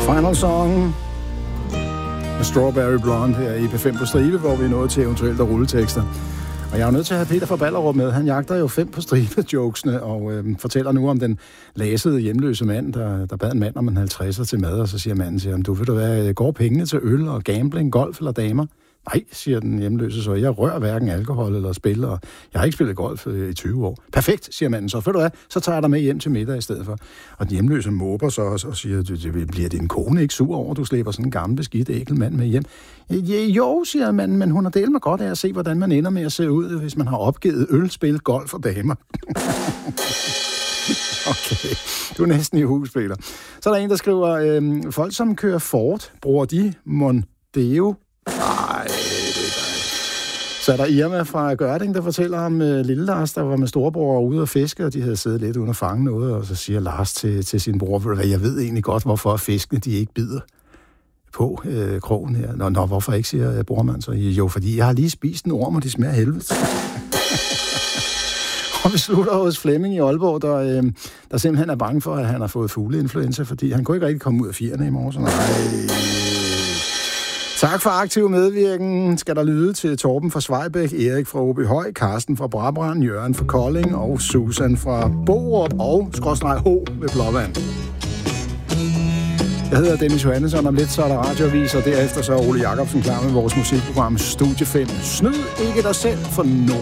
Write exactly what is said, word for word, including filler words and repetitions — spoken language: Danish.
Final Song med Strawberry Blonde her i P fem på stribe, hvor vi er nået til eventuelt at rulletekster. Og jeg er nødt til at have Peter fra Ballerup med. Han jagter jo fem på stribe-jokesene og øh, fortæller nu om den lasede hjemløse mand, der, der bad en mand om en halvtredser til mad, og så siger manden til ham, du ved du hvad, går pengene til øl og gambling, golf eller damer? Nej, siger den hjemløse så. Jeg rører hverken alkohol eller spil, og jeg har ikke spillet golf i tyve år. Perfekt, siger manden så. Ved du hvad, så tager jeg dig med hjem til middag i stedet for. Og den hjemløse måber så og siger, bliver din kone ikke sur over, du slæber sådan en gammel beskidt ækel mand med hjem? Jo, siger manden, men hun har delt mig godt af at se, hvordan man ender med at se ud, hvis man har opgivet øl, spil, golf og damer. Okay, du er næsten i hus, Peter. Så er der en, der skriver, øh, folk som kører Ford, bruger de Mondeo? Nej, det er dejligt. Så er der Irma fra Gørding, der fortæller om uh, lille Lars, der var med storebror ude at fiske, og de havde siddet lidt uden at fange noget, og så siger Lars til, til sin bror, jeg ved egentlig godt, hvorfor fiskene de ikke bider på øh, krogen her. Nå, nå, hvorfor ikke, siger brormand så. Jo, fordi jeg har lige spist en orm, og de smager helvede. Og vi slutter hos Flemming i Aalborg, der, øh, der simpelthen er bange for, at han har fået fugleinfluenza, fordi han kunne ikke rigtig komme ud af fjerne i morgen. Nej. Tak for aktiv medvirken. Skal der lyde til Torben fra Svejbæk, Erik fra Åby Høj, Karsten fra Brabrand, Jørgen fra Kolding og Susan fra Borup og skråstreg H ved Blåvand. Jeg hedder Dennis Johannesson, om lidt så er der radioavis, og derefter så er Ole Jacobsen klar med vores musikprogram Studie fem. Snyd ikke dig selv for nogen.